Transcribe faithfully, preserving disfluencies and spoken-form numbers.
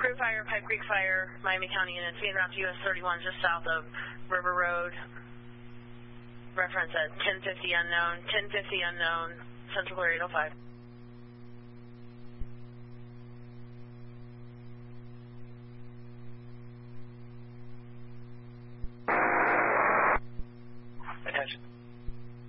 Crew Fire, Pipe Creek Fire, Miami County units, being route to U S thirty-one just south of River Road. Reference at ten fifty unknown, ten fifty unknown, Central Blue eight oh five.